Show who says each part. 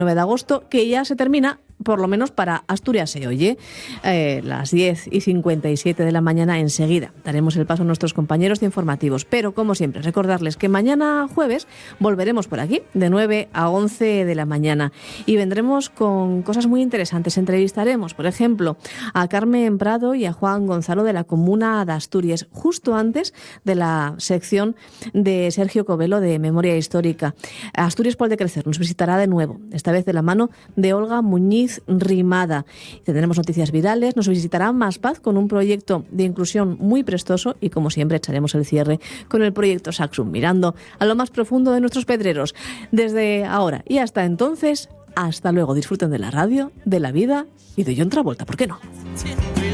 Speaker 1: 9 de agosto, que ya se termina, por lo menos para Asturias se oye, las 10:57 de la mañana enseguida. Daremos el paso a nuestros compañeros de informativos. Pero, como siempre, recordarles que mañana jueves volveremos por aquí, de 9 a 11 de la mañana. Y vendremos con cosas muy interesantes. Entrevistaremos, por ejemplo, a Carmen Prado y a Juan Gonzalo de la Comuna de Asturias, justo antes de la sección de Sergio Covelo de Memoria Histórica. Asturias por el de Crecer nos visitará de nuevo, esta vez de la mano de Olga Muñiz Rimada. Tendremos noticias virales, nos visitará Más Paz con un proyecto de inclusión muy prestoso y, como siempre, echaremos el cierre con el proyecto Saxum, mirando a lo más profundo de nuestros pedreros. Desde ahora y hasta entonces, hasta luego. Disfruten de la radio, de la vida y de John Travolta, ¿por qué no?